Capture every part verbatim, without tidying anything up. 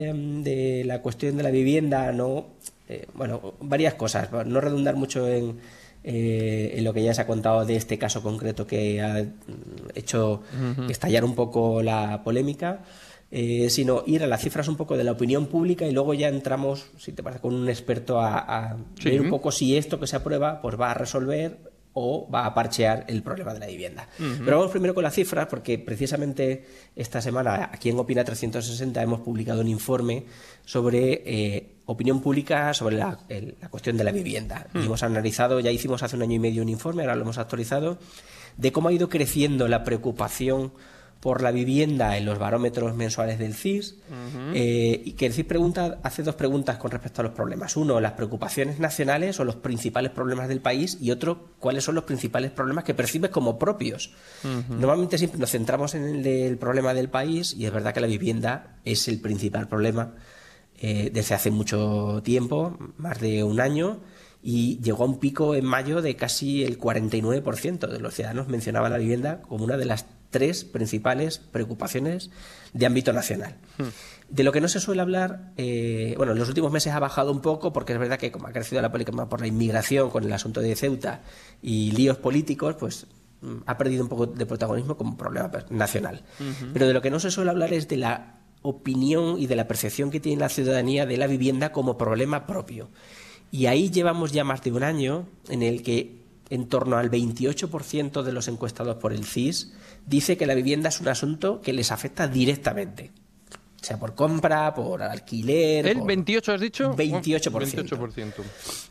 de la cuestión de la vivienda, no, eh, bueno, varias cosas, no redundar mucho en, eh, en lo que ya se ha contado de este caso concreto que ha hecho uh-huh. estallar un poco la polémica, eh, sino ir a las cifras un poco de la opinión pública y luego ya entramos, si te parece, con un experto a, a sí. ver un poco si esto que se aprueba pues va a resolver o va a parchear el problema de la vivienda. Uh-huh. Pero vamos primero con las cifras, porque precisamente esta semana aquí en Opina trescientos sesenta hemos publicado un informe sobre eh, opinión pública sobre la, el, la cuestión de la vivienda. Uh-huh. Y hemos analizado, ya hicimos hace un año y medio un informe, ahora lo hemos actualizado, de cómo ha ido creciendo la preocupación por la vivienda en los barómetros mensuales del C I S, uh-huh. eh, y que el C I S pregunta, hace dos preguntas con respecto a los problemas. Uno, las preocupaciones nacionales o los principales problemas del país, y otro, cuáles son los principales problemas que percibes como propios. Uh-huh. Normalmente siempre nos centramos en el del problema del país, y es verdad que la vivienda es el principal problema eh, desde hace mucho tiempo, más de un año, y llegó a un pico en mayo de casi el cuarenta y nueve por ciento de los ciudadanos mencionaban la vivienda como una de las tres principales preocupaciones de ámbito nacional. Hmm. De lo que no se suele hablar, eh, bueno, en los últimos meses ha bajado un poco, porque es verdad que como ha crecido la polémica por la inmigración con el asunto de Ceuta y líos políticos, pues ha perdido un poco de protagonismo como problema nacional. Uh-huh. Pero de lo que no se suele hablar es de la opinión y de la percepción que tiene la ciudadanía de la vivienda como problema propio. Y ahí llevamos ya más de un año en el que en torno al veintiocho por ciento de los encuestados por el C I S dice que la vivienda es un asunto que les afecta directamente, sea por compra, por alquiler. ¿El por... veintiocho has dicho? veintiocho por ciento. veintiocho por ciento.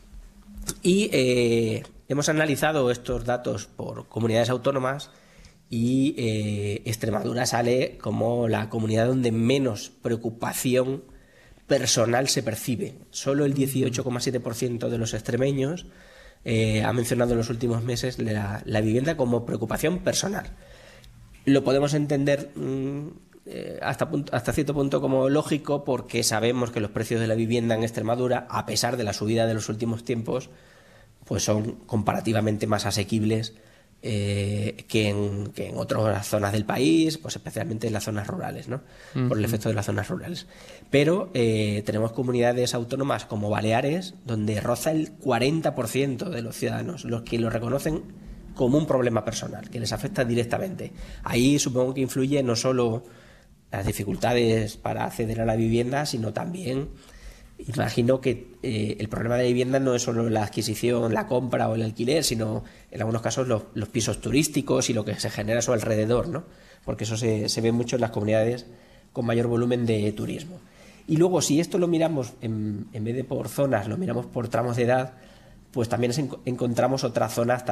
Y eh, hemos analizado estos datos por comunidades autónomas y eh, Extremadura sale como la comunidad donde menos preocupación personal se percibe. Solo el dieciocho coma siete por ciento de los extremeños eh, ha mencionado en los últimos meses la, la vivienda como preocupación personal. Lo podemos entender mmm, eh, hasta, punto, hasta cierto punto como lógico, porque sabemos que los precios de la vivienda en Extremadura, a pesar de la subida de los últimos tiempos, pues son comparativamente más asequibles eh, que, en, que en otras zonas del país, pues especialmente en las zonas rurales, ¿no? Uh-huh. Por el efecto de las zonas rurales. Pero eh, tenemos comunidades autónomas como Baleares, donde roza el cuarenta por ciento de los ciudadanos los que lo reconocen como un problema personal, que les afecta directamente. Ahí supongo que influye no solo las dificultades para acceder a la vivienda, sino también, imagino que eh, el problema de la vivienda no es solo la adquisición, la compra o el alquiler, sino en algunos casos los, los pisos turísticos y lo que se genera a su alrededor, ¿no? Porque eso se, se ve mucho en las comunidades con mayor volumen de turismo. Y luego, si esto lo miramos, en, en vez de por zonas, lo miramos por tramos de edad, pues también encontramos otras zonas,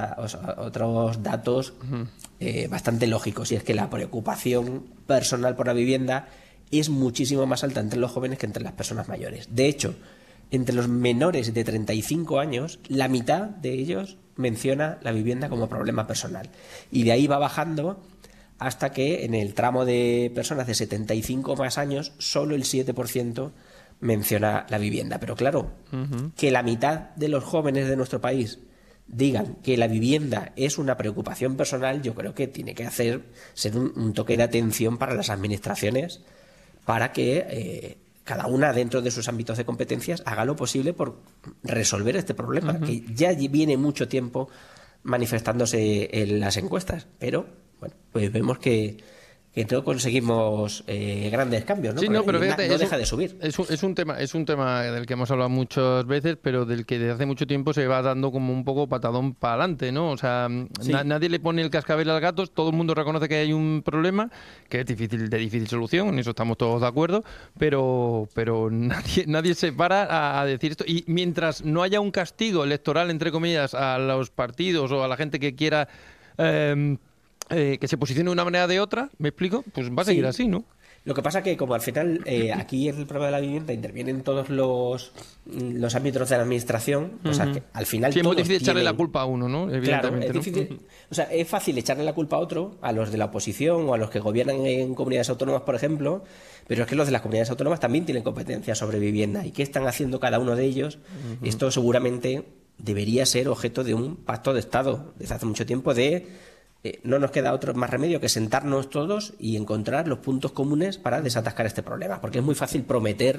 otros datos eh, bastante lógicos, y es que la preocupación personal por la vivienda es muchísimo más alta entre los jóvenes que entre las personas mayores. De hecho, entre los menores de treinta y cinco años, la mitad de ellos menciona la vivienda como problema personal. Y de ahí va bajando hasta que en el tramo de personas de setenta y cinco más años, solo el siete por ciento menciona la vivienda. Pero claro, uh-huh. que la mitad de los jóvenes de nuestro país digan que la vivienda es una preocupación personal, yo creo que tiene que hacer ser un, un toque de atención para las administraciones, para que eh, cada una dentro de sus ámbitos de competencias haga lo posible por resolver este problema, uh-huh. que ya viene mucho tiempo manifestándose en las encuestas, pero bueno, pues vemos que que no conseguimos eh, grandes cambios, ¿no? Sí, no, pero fíjate, no es deja un, de subir. Es un, es un tema, es un tema del que hemos hablado muchas veces, pero del que desde hace mucho tiempo se va dando como un poco patadón para adelante, ¿no? O sea, sí. na, nadie le pone el cascabel al gato, todo el mundo reconoce que hay un problema, que es difícil, de difícil solución, en eso estamos todos de acuerdo, pero, pero nadie, nadie se para a, a decir esto. Y mientras no haya un castigo electoral, entre comillas, a los partidos o a la gente que quiera Eh, Eh, que se posicione de una manera o de otra, ¿me explico? Pues va a seguir sí. así, ¿no? Lo que pasa que como al final eh, aquí en el problema de la vivienda intervienen todos los los ámbitos de la administración, uh-huh. o sea que al final sí, es muy difícil tienen... echarle la culpa a uno, ¿no? Evidentemente, claro, es difícil, ¿no? O sea, es fácil echarle la culpa a otro, a los de la oposición o a los que gobiernan en comunidades autónomas, por ejemplo, pero es que los de las comunidades autónomas también tienen competencia sobre vivienda. ¿Y qué están haciendo cada uno de ellos? Uh-huh. Esto seguramente debería ser objeto de un pacto de Estado desde hace mucho tiempo de eh, no nos queda otro más remedio que sentarnos todos y encontrar los puntos comunes para desatascar este problema, porque es muy fácil prometer